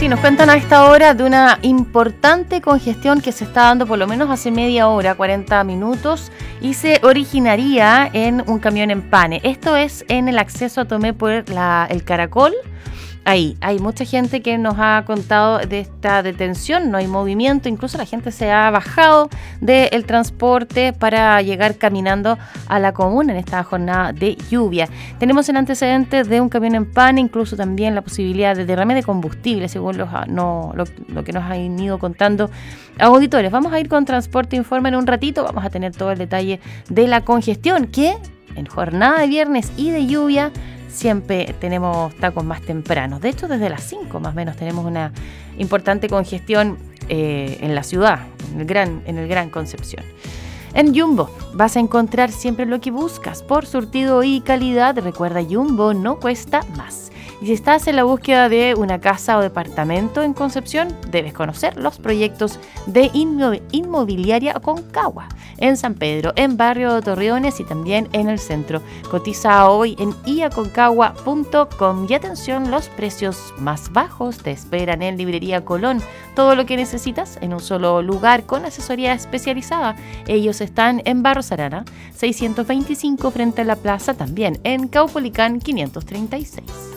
Sí, nos cuentan a esta hora de una importante congestión que se está dando por lo menos hace media hora, 40 minutos, y se originaría en un camión en Pane. Esto es en el acceso a Tomé por el Caracol. Ahí hay mucha gente que nos ha contado de esta detención, no hay movimiento, incluso la gente se ha bajado del transporte para llegar caminando a la comuna en esta jornada de lluvia. Tenemos el antecedente de un camión en Pane, incluso también la posibilidad de derrame de combustible, según lo que nos han ido contando auditores. Vamos a ir con Transporte Informa en un ratito, vamos a tener todo el detalle de la congestión que en jornada de viernes y de lluvia siempre tenemos tacos más tempranos. De hecho, desde las 5 más o menos tenemos una importante congestión en la ciudad, en el Gran Concepción. En Jumbo vas a encontrar siempre lo que buscas por surtido y calidad. Recuerda, Jumbo no cuesta más. Y si estás en la búsqueda de una casa o departamento en Concepción, debes conocer los proyectos de Inmobiliaria Aconcagua en San Pedro, en Barrio de Torreones y también en el centro. Cotiza hoy en iaconcagua.com y atención, los precios más bajos te esperan en Librería Colón. Todo lo que necesitas en un solo lugar con asesoría especializada. Ellos están en Barros Arana 625 frente a la plaza, también en Caupolicán 536.